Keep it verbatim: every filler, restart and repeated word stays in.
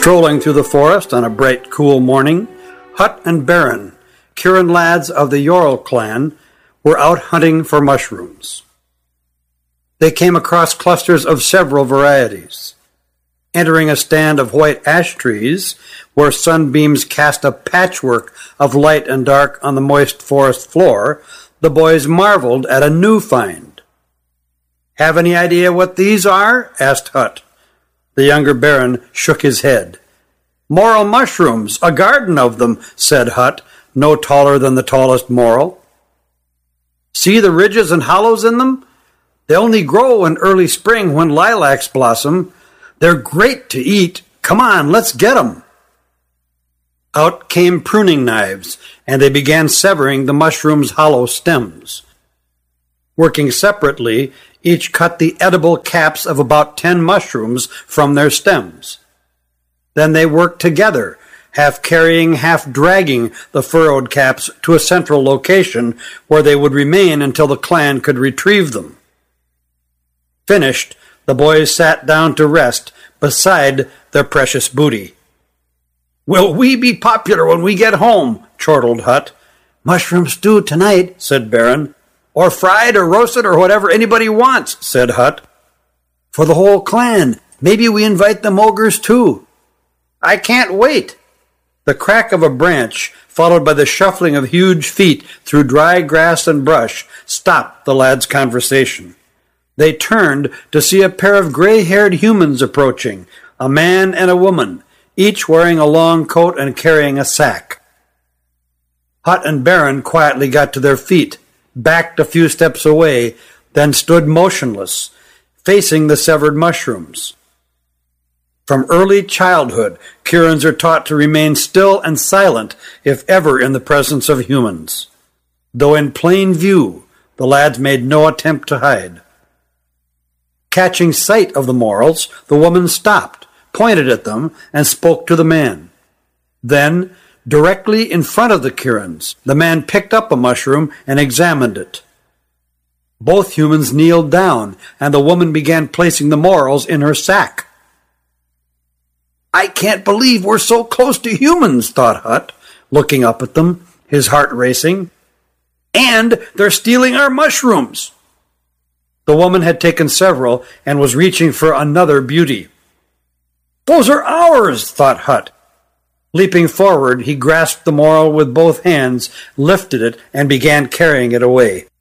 Strolling through the forest on a bright, cool morning, Hut and Baron, Kirin lads of the Yorl clan, were out hunting for mushrooms. They came across clusters of several varieties. Entering a stand of white ash trees, where sunbeams cast a patchwork of light and dark on the moist forest floor, the boys marveled at a new find. "Have any idea what these are?" asked Hut. The younger Baron shook his head. "Morel mushrooms, a garden of them," said Hut, no taller than the tallest morel. "See the ridges and hollows in them? They only grow in early spring when lilacs blossom. They're great to eat. Come on, let's get 'em." Out came pruning knives, and they began severing the mushroom's hollow stems. Working separately, each cut the edible caps of about ten mushrooms from their stems. Then they worked together, half carrying, half dragging the furrowed caps to a central location where they would remain until the clan could retrieve them. Finished, the boys sat down to rest beside their precious booty. "Will we be popular when we get home?" chortled Hut. "Mushroom stew tonight," said Baron. "Or fried or roasted or whatever anybody wants," said Hut. "For the whole clan. Maybe we invite the Mogers too." "I can't wait." The crack of a branch, followed by the shuffling of huge feet through dry grass and brush, stopped the lads' conversation. They turned to see a pair of gray-haired humans approaching, a man and a woman, each wearing a long coat and carrying a sack. Hut and Baron quietly got to their feet, backed a few steps away, then stood motionless, facing the severed mushrooms. From early childhood, Kirins are taught to remain still and silent if ever in the presence of humans. Though in plain view, the lads made no attempt to hide. Catching sight of the morels, the woman stopped, pointed at them, and spoke to the man. Then, directly in front of the Kirins, the man picked up a mushroom and examined it. Both humans kneeled down, and the woman began placing the morels in her sack. "I can't believe we're so close to humans," thought Hut, looking up at them, his heart racing. "And they're stealing our mushrooms." The woman had taken several and was reaching for another beauty. "Those are ours," thought Hut. Leaping forward, he grasped the morel with both hands, lifted it, and began carrying it away.